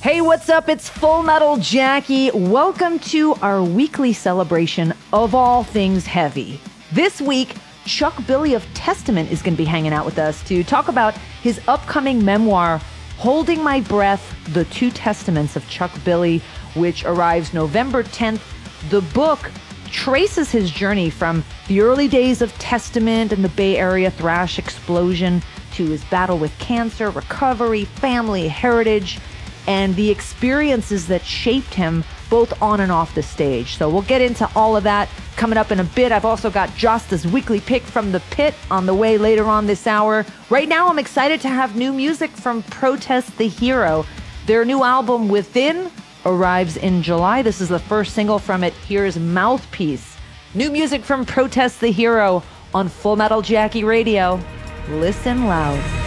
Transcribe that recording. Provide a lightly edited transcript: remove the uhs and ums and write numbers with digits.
Hey, what's up? It's Full Metal Jackie. Welcome to our weekly celebration of all things heavy. This week, Chuck Billy of Testament is going to be hanging out with us to talk about his upcoming memoir, Holding My Breath, The Two Testaments of Chuck Billy, which arrives November 10th. The book traces his journey from the early days of Testament and the Bay Area thrash explosion to his battle with cancer, recovery, family, heritage, and the experiences that shaped him both on and off the stage. So we'll get into all of that coming up in a bit. I've also got Josta's weekly pick from the pit on the way later on this hour. Right now, I'm excited to have new music from Protest the Hero. Their new album, Within, arrives in July. This is the first single from it. Here's Mouthpiece. New music from Protest the Hero on Full Metal Jackie Radio. Listen loud.